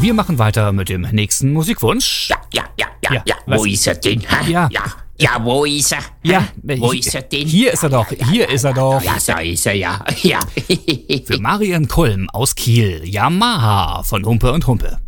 Wir machen weiter mit dem nächsten Musikwunsch. Ja. Wo ist er denn? Ja, wo ist er? Ja, Wo ist er denn? Hier ist er doch, hier ist er doch. Ja, da ist er, ja. Für Marian Kulm aus Kiel, Yamaha von Humpe und Humpe.